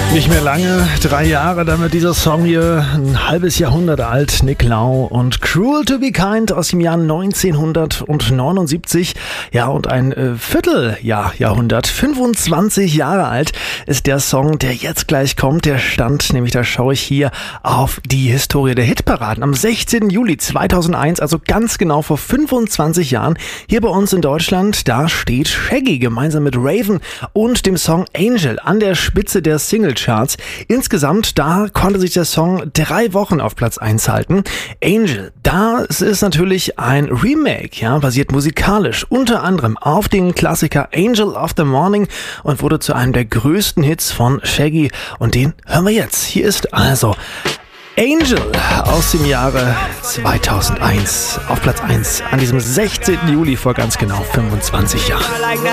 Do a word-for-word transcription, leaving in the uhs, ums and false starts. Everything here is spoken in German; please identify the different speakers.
Speaker 1: Nicht mehr lange, drei Jahre, dann wird dieser Song hier ein halbes Jahrhundert alt. Nick Lau und Cruel to be Kind aus dem Jahr neunzehnhundertneunundsiebzig. Ja, und ein äh, Vierteljahr, Jahrhundert, fünfundzwanzig Jahre alt ist der Song, der jetzt gleich kommt. Der stand, nämlich da schaue ich hier auf die Historie der Hitparaden. Am sechzehnten Juli zweitausendeins, also ganz genau vor fünfundzwanzig Jahren, hier bei uns in Deutschland, da steht Shaggy gemeinsam mit Raven und dem Song Angel an der Spitze der Singlecharts. Insgesamt, da konnte sich der Song drei Wochen auf Platz eins halten. Angel, das ist natürlich ein Remake, ja, basiert musikalisch unter anderem auf den Klassiker Angel of the Morning und wurde zu einem der größten Hits von Shaggy. Und den hören wir jetzt. Hier ist also Angel aus dem Jahre zweitausendeins auf Platz eins an diesem sechzehnten Juli vor ganz genau fünfundzwanzig Jahren.